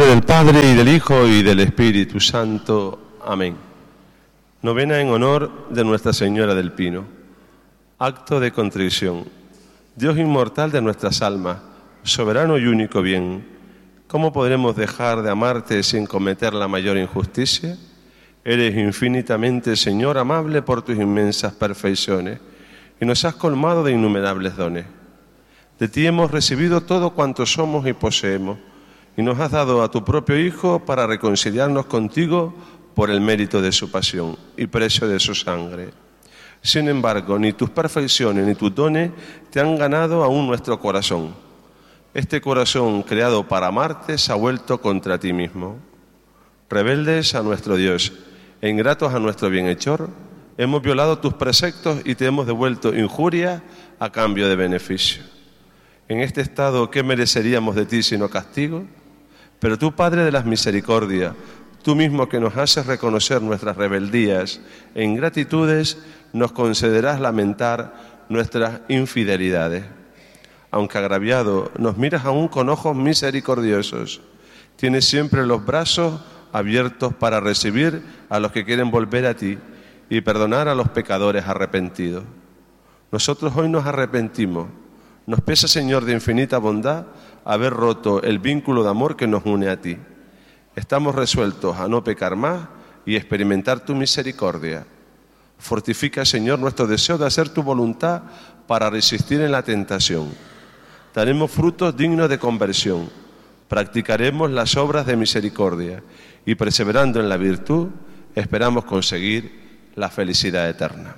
del Padre, y del Hijo, y del Espíritu Santo. Amén. Novena en honor de Nuestra Señora del Pino. Acto de contrición. Dios inmortal de nuestras almas, soberano y único bien, ¿cómo podremos dejar de amarte sin cometer la mayor injusticia? Eres infinitamente, Señor, amable por tus inmensas perfecciones, y nos has colmado de innumerables dones. De ti hemos recibido todo cuanto somos y poseemos, y nos has dado a tu propio Hijo para reconciliarnos contigo por el mérito de su pasión y precio de su sangre. Sin embargo, ni tus perfecciones ni tus dones te han ganado aún nuestro corazón. Este corazón, creado para amarte, se ha vuelto contra ti mismo. Rebeldes a nuestro Dios e ingratos a nuestro bienhechor, hemos violado tus preceptos y te hemos devuelto injuria a cambio de beneficio. En este estado, ¿qué mereceríamos de ti sino castigo? Pero tú, Padre de las misericordias, tú mismo que nos haces reconocer nuestras rebeldías e ingratitudes, nos concederás lamentar nuestras infidelidades. Aunque agraviado, nos miras aún con ojos misericordiosos. Tienes siempre los brazos abiertos para recibir a los que quieren volver a ti y perdonar a los pecadores arrepentidos. Nosotros hoy nos arrepentimos. Nos pesa, Señor, de infinita bondad, haber roto el vínculo de amor que nos une a ti. Estamos resueltos a no pecar más y experimentar tu misericordia. Fortifica, Señor, nuestro deseo de hacer tu voluntad para resistir en la tentación. Daremos frutos dignos de conversión. Practicaremos las obras de misericordia y, perseverando en la virtud, esperamos conseguir la felicidad eterna.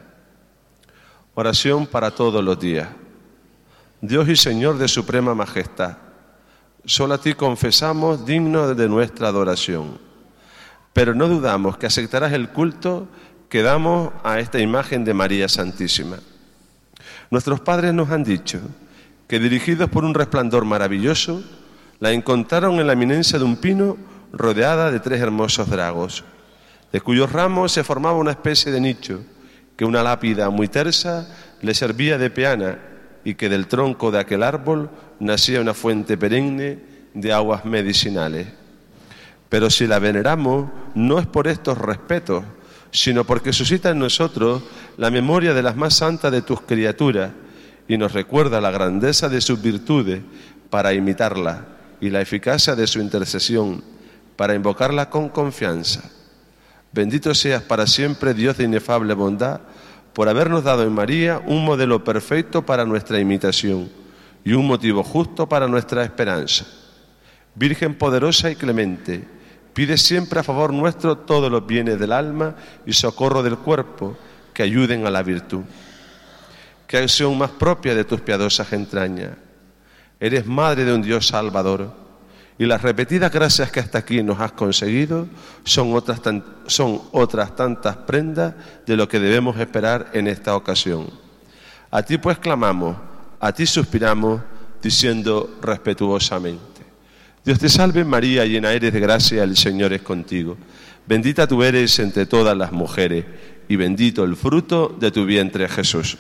Oración para todos los días. Dios y Señor de suprema majestad, solo a ti confesamos digno de nuestra adoración, pero no dudamos que aceptarás el culto que damos a esta imagen de María Santísima. Nuestros padres nos han dicho que, dirigidos por un resplandor maravilloso, la encontraron en la eminencia de un pino rodeada de 3 hermosos dragos, de cuyos ramos se formaba una especie de nicho, que una lápida muy tersa le servía de peana, y que del tronco de aquel árbol nacía una fuente perenne de aguas medicinales. Pero si la veneramos, no es por estos respetos, sino porque suscita en nosotros la memoria de las más santas de tus criaturas y nos recuerda la grandeza de sus virtudes para imitarla y la eficacia de su intercesión para invocarla con confianza. Bendito seas para siempre, Dios de inefable bondad, por habernos dado en María un modelo perfecto para nuestra imitación y un motivo justo para nuestra esperanza. Virgen poderosa y clemente, pide siempre a favor nuestro todos los bienes del alma y socorro del cuerpo que ayuden a la virtud. Qué acción más propia de tus piadosas entrañas. Eres madre de un Dios salvador, y las repetidas gracias que hasta aquí nos has conseguido son otras tantas prendas de lo que debemos esperar en esta ocasión. A ti pues clamamos, a ti suspiramos, diciendo respetuosamente: Dios te salve María, llena eres de gracia, el Señor es contigo. Bendita tú eres entre todas las mujeres, y bendito el fruto de tu vientre, Jesús.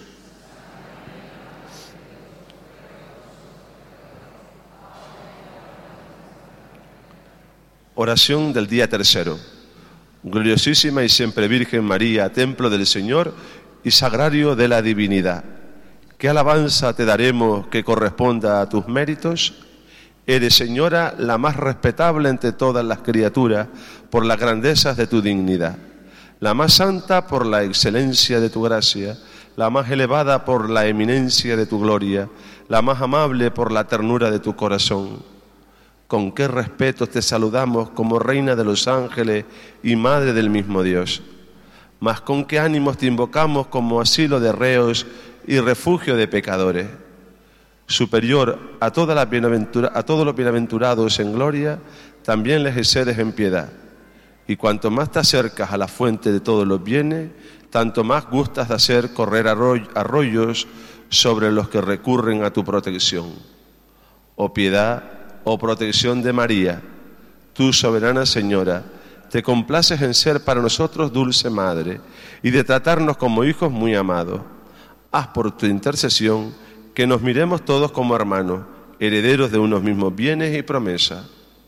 Oración del día 3. Gloriosísima y siempre Virgen María, templo del Señor y sagrario de la divinidad. ¿Qué alabanza te daremos que corresponda a tus méritos? Eres, Señora, la más respetable entre todas las criaturas por las grandezas de tu dignidad, la más santa por la excelencia de tu gracia, la más elevada por la eminencia de tu gloria, la más amable por la ternura de tu corazón. Con qué respeto te saludamos como Reina de los ángeles y Madre del mismo Dios. Mas con qué ánimos te invocamos como asilo de reos y refugio de pecadores. Superior a todos los bienaventurados en gloria, también les excedes en piedad. Y cuanto más te acercas a la fuente de todos los bienes, tanto más gustas de hacer correr arroyos sobre los que recurren a tu protección. Oh piedad, oh protección de María, tú, soberana Señora, te complaces en ser para nosotros dulce Madre y de tratarnos como hijos muy amados. Haz por tu intercesión que nos miremos todos como hermanos, herederos de unos mismos bienes y promesas.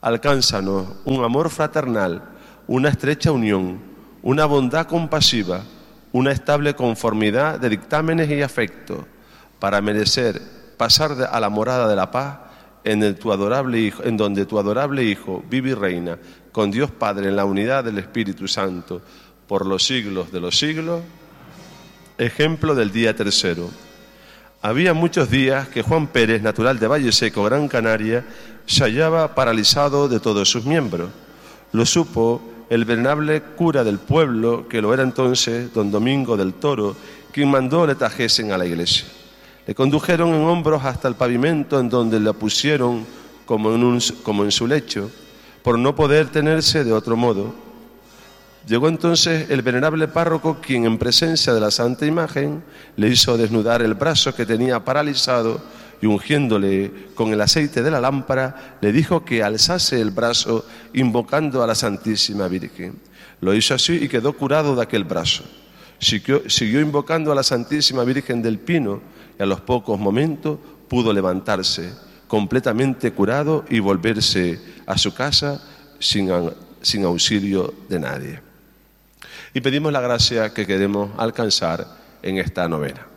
alcánzanos un amor fraternal, una estrecha unión, una bondad compasiva, una estable conformidad de dictámenes y afectos, para merecer pasar a la morada de la paz, en donde tu adorable Hijo vive y reina con Dios Padre en la unidad del Espíritu Santo por los siglos de los siglos. Ejemplo del día tercero. Había muchos días que Juan Pérez, natural de Valle Seco, Gran Canaria, se hallaba paralizado de todos sus miembros. Lo supo el venerable cura del pueblo, que lo era entonces, don Domingo del Toro, quien mandó le trajesen a la iglesia. Le condujeron en hombros hasta el pavimento, en donde le pusieron como en su lecho, por no poder tenerse de otro modo. Llegó entonces el venerable párroco, quien en presencia de la Santa Imagen le hizo desnudar el brazo que tenía paralizado y, ungiéndole con el aceite de la lámpara, le dijo que alzase el brazo invocando a la Santísima Virgen. Lo hizo así y quedó curado de aquel brazo. Siguió invocando a la Santísima Virgen del Pino y a los pocos momentos pudo levantarse completamente curado y volverse a su casa sin auxilio de nadie. Y pedimos la gracia que queremos alcanzar en esta novena.